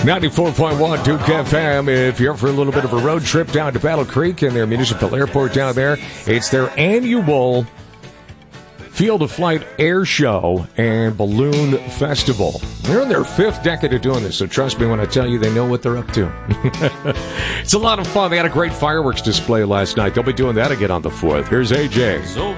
94.1 Duke FM. If you're for a little bit of a road trip down to Battle Creek and their municipal airport down there, it's their annual Field of Flight Air Show and Balloon Festival. They're in their 5th decade of doing this, so trust me when I tell you they know what they're up to. It's a lot of fun. They had a great fireworks display last night. They'll be doing that again on the 4th. Here's AJ.